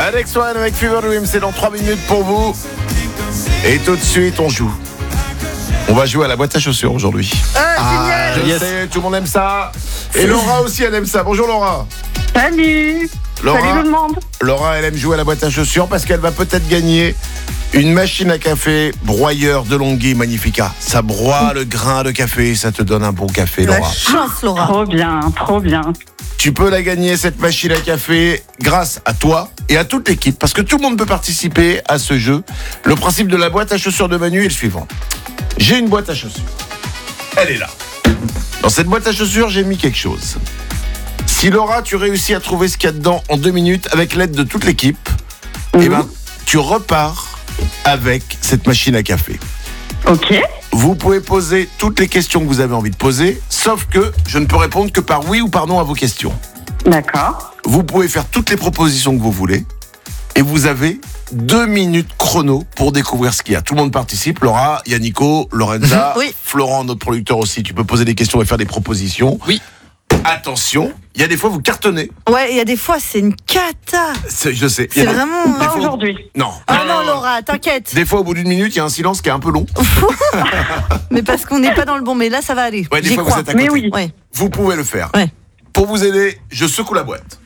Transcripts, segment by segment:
Alex Warren avec Fever Dream, c'est dans 3 minutes pour vous. Et tout de suite, on joue. On va jouer à la boîte à chaussures aujourd'hui. Génial. Je sais, tout le monde aime ça. Et Laura aussi, elle aime ça. Bonjour Laura. Salut. Laura, Salut tout le monde. Laura, elle aime jouer à la boîte à chaussures parce qu'elle va peut-être gagner une machine à café broyeur de Longhi Magnifica. Ça broie le grain de café, ça te donne un bon café, La Laura. chance, Laura. Trop bien, trop bien. Tu peux la gagner, cette machine à café, grâce à toi et à toute l'équipe, parce que tout le monde peut participer à ce jeu. Le principe de la boîte à chaussures de Manu est le suivant. J'ai une boîte à chaussures. Elle est là. Dans cette boîte à chaussures, j'ai mis quelque chose. Si Laura, tu réussis à trouver ce qu'il y a dedans en 2 minutes avec l'aide de toute l'équipe, eh ben, tu repars avec cette machine à café. Ok. Vous pouvez poser toutes les questions que vous avez envie de poser, sauf que je ne peux répondre que par oui ou par non à vos questions. D'accord. Vous pouvez faire toutes les propositions que vous voulez et vous avez 2 minutes chrono pour découvrir ce qu'il y a. Tout le monde participe. Laura, Yannico, Lorenza, Oui. Florent, notre producteur aussi. Tu peux poser des questions et faire des propositions. Oui. Attention, il y a des fois vous cartonnez. Ouais, il y a des fois, c'est une cata. Je sais. C'est vraiment... Des Pas fois- aujourd'hui. Non. Ah non, Laura, t'inquiète. Des fois, au bout d'1 minute, il y a un silence qui est un peu long. Mais parce qu'on n'est pas dans le bon, mais là, ça va aller. Ouais, des J'y fois, crois. vous êtes à côté. Mais oui. Ouais. Vous pouvez le faire. Ouais. Pour vous aider, je secoue la boîte.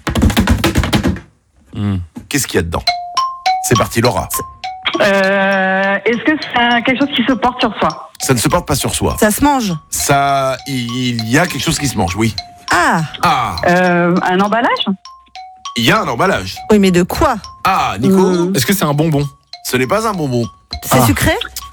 Qu'est-ce qu'il y a dedans? C'est parti, Laura. Est-ce que c'est quelque chose qui se porte sur soi? Ça ne se porte pas sur soi. Ça se mange. Ça, il y a quelque chose qui se mange, oui. Ah, Ah, Un emballage? il y a un emballage. oui, mais de quoi? Ah, Nico, Est-ce que c'est un bonbon? ce n'est pas un bonbon. C'est sucré?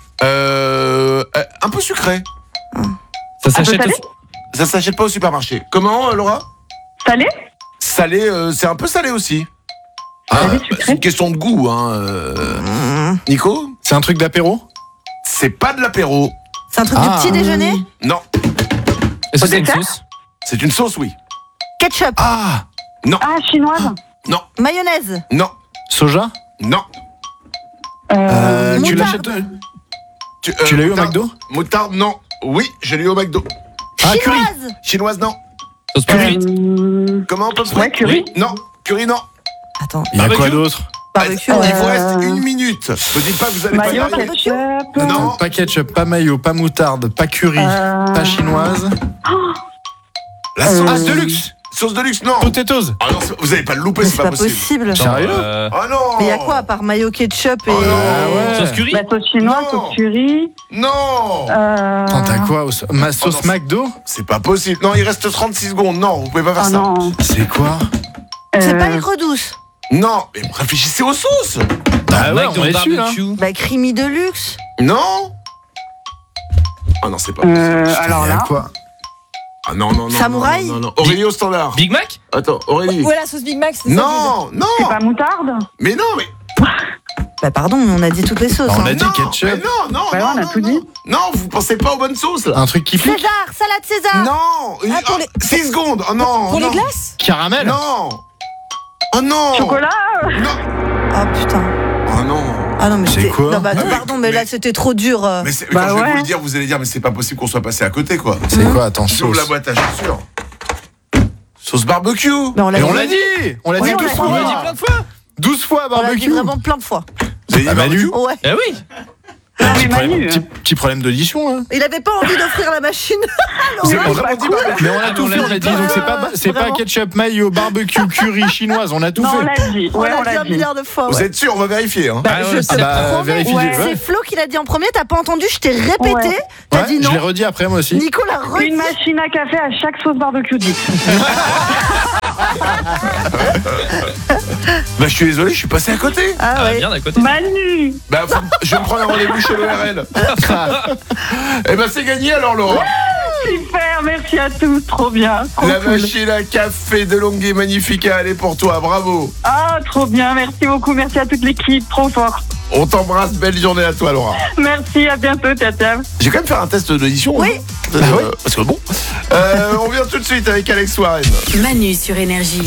Un peu sucré. Ça Un peu s'achète salé? Ça s'achète pas au supermarché. Comment, Laura? Salé? Salé, c'est un peu salé aussi. Salé, Bah, sucré. c'est une question de goût, hein. Nico, C'est un truc d'apéro? c'est pas de l'apéro. C'est un truc de petit déjeuner? Non, Est-ce que c'est une dessert sauce? c'est une sauce, oui. Ketchup? Ah, non, Ah, chinoise? non, Mayonnaise? non, Soja? non. Tu Moutarde. l'achètes? Tu l'as eu au moutarde- McDo? Moutarde, non. Oui, je l'ai eu au McDo. Ah, curry. Chinoise? Chinoise, non. Sauce curry. Comment on peut Ouais, curry. Non, curry, non. Attends, Il y a quoi Barbecue. d'autre? barbecue? Il vous reste 1 minute. Ne dites pas que vous allez pas y Mayo, arriver. ketchup? Non. Pas ketchup, pas mayo, pas moutarde, pas curry, pas chinoise. La sauce. Ah, Deluxe. Sauce de luxe, non. Potatoes. Ah non, vous allez pas le louper, Mais c'est pas possible. possible. Sérieux? Ah non. Mais il y a quoi à part mayo, ketchup et... Oh non. Ah ouais. Sauce curry? La sauce chinoise, Non. sauce curry. Non. Attends, t'as quoi? Ma sauce non, McDo? C'est pas possible. Non, il reste 36 secondes. Non, vous pouvez pas faire Oh ça. non. C'est quoi? C'est pas aigre douce? Non, mais réfléchissez aux sauces. Ah ouais, McDo on est dessus, là. barbecue. Bah, creamy de luxe? Non. Ah non, c'est pas possible. Alors Il y a là. quoi? Ah non, non, non. Samouraï. Non, non, non. Aurélie au standard. Big Mac? Attends, Aurélie. Ouais, la sauce Big Mac, c'est ça. Non, C'est non. pas moutarde? Mais non, mais. Bah, pardon, mais on a dit toutes les sauces. On hein. a dit non, ketchup. mais non, non, Bah non, ouais, on a non, tout non. dit. Non, vous pensez pas aux bonnes sauces là. Un truc qui pique? César, salade César. Non. Ah, pour les- 6 secondes. Oh non. Pour non. les glaces? Caramel? Non. Oh non. Chocolat? Non. Oh putain. Oh non. Ah non, mais C'est c'était... quoi? Non, bah, Ah, mais- pardon, mais là, c'était trop dur. Mais, mais Bah quand je vais ouais. vous le dire, vous allez dire, mais c'est pas possible qu'on soit passé à côté quoi. C'est quoi? Attends, J'ouvre sauce. la boîte à chaussures. Sauce barbecue. Mais on l'a Et dit. on l'a dit! On l'a Oui, dit on 12 l'a fois! dit. On l'a dit plein de fois. 12 fois On l'a dit barbecue! vraiment plein de fois. Vous avez dit Ah, Manu. barbecue? Ouais. Eh oui. Non, mais Petit problème, Manu. petit problème d'audition, hein. Il avait pas envie d'offrir la machine. Vous avez Ouais, vraiment c'est dit pas barbecue. Mais on a tout on fait, l'a on l'a dit dit, donc c'est pas Vraiment. ketchup, mayo, barbecue, curry, chinoise, on a tout Non, on fait. l'a dit. On Ouais, on l'a dit l'a un dit. milliard de fois. Vous Ouais. êtes sûr? On va vérifier. Hein. Bah, Ah je ouais, sais ah bah, promets. vérifie, ouais. C'est Flo qui l'a dit en premier, t'as pas entendu, je t'ai répété. Ouais. T'as Ouais, dit non. je l'ai redit après moi aussi. Nico l'a redit. Une machine à café à chaque sauce barbecue dite. Bah, je suis désolé, je suis passé à côté. Ah Ah, ouais. bien à côté. Manu. Bah, je vais me prendre un rendez-vous chez l'ORL. Eh ben, c'est gagné alors, Laura. Super, merci à tous. Trop bien. Trop La cool. machine à café de Longhi Magnifica, elle est pour toi. Bravo. Ah, trop bien. Merci beaucoup. Merci à toute l'équipe. Trop fort. On t'embrasse. Belle journée à toi, Laura. Merci. À bientôt. Tata. J'ai quand même fait un test d'audition. Oui. Parce que bon. On vient tout de suite avec Alex Warren. Manu sur Énergie.